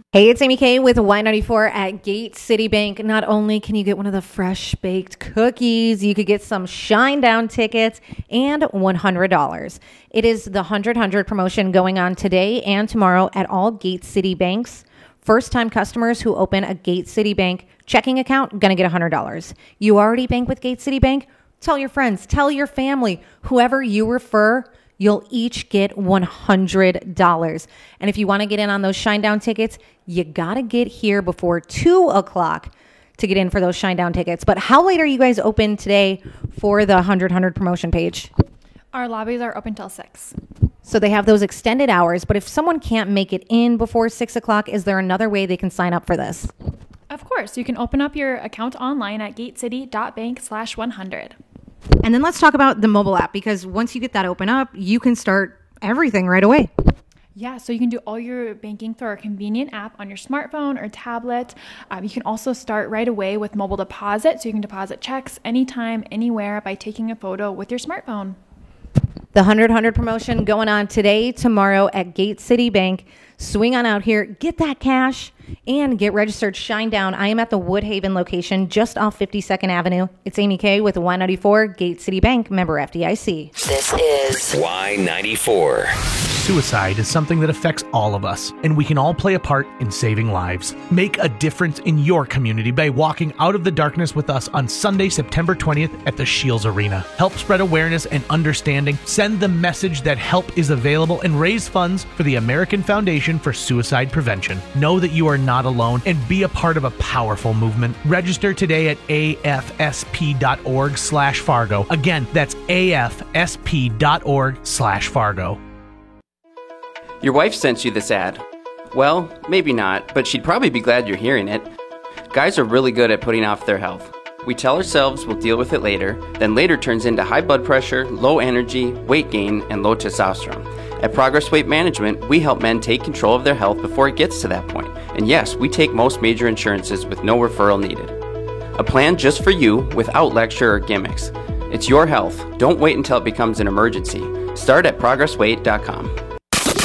Hey, it's Amy Kay with Y94 at Gate City Bank. Not only can you get one of the fresh baked cookies, you could get some Shine Down tickets and $100. It is the 100 promotion going on today and tomorrow at all Gate City Banks. First-time customers who open a Gate City Bank checking account going to get $100. You already bank with Gate City Bank? Tell your friends, tell your family, whoever you refer, you'll each get $100. And if you want to get in on those Shine Down tickets, you got to get here before 2 o'clock to get in for those Shine Down tickets. But how late are you guys open today for the 100 promotion page? Our lobbies are open till 6. So they have those extended hours. But if someone can't make it in before 6 o'clock, is there another way they can sign up for this? Of course, you can open up your account online at gatecity.bank/100. And then let's talk about the mobile app, because once you get that open up, you can start everything right away. Yeah, so you can do all your banking through our convenient app on your smartphone or tablet. You can also start right away with mobile deposit, so you can deposit checks anytime, anywhere by taking a photo with your smartphone. The 100 promotion going on today, tomorrow at Gate City Bank. Swing on out here, get that cash, and get registered. Shine Down. I am at the Woodhaven location just off 52nd Avenue. It's Amy Kay with Y94 Gate City Bank, member FDIC. This is Y94. Suicide is something that affects all of us, and we can all play a part in saving lives. Make a difference in your community by walking out of the darkness with us on Sunday, September 20th at the Shields Arena. Help spread awareness and understanding, send the message that help is available, and raise funds for the American Foundation for Suicide Prevention. Know that you are not alone and be a part of a powerful movement. Register today at afsp.org/Fargo. Again, that's afsp.org/Fargo. Your wife sent you this ad. Well, maybe not, but she'd probably be glad you're hearing it. Guys are really good at putting off their health. We tell ourselves we'll deal with it later, then later turns into high blood pressure, low energy, weight gain, and low testosterone. At Progress Weight Management, we help men take control of their health before it gets to that point. And yes, we take most major insurances with no referral needed. A plan just for you without lecture or gimmicks. It's your health. Don't wait until it becomes an emergency. Start at progressweight.com.